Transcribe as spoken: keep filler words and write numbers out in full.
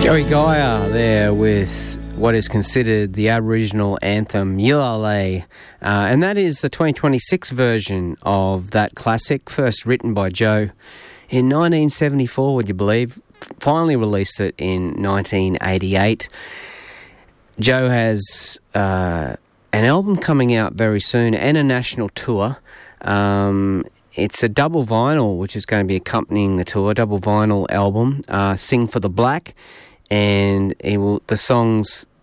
Joey Gaia there with what is considered the Aboriginal anthem, Yilale, uh, and that is the twenty twenty-six version of that classic, first written by Joe in nineteen seventy-four, would you believe? Finally released it in nineteen eighty-eight. Joe has uh, an album coming out very soon and a national tour. Um, it's a double vinyl, which is going to be accompanying the tour, double vinyl album, uh, Sing for the Black. And it will, the songs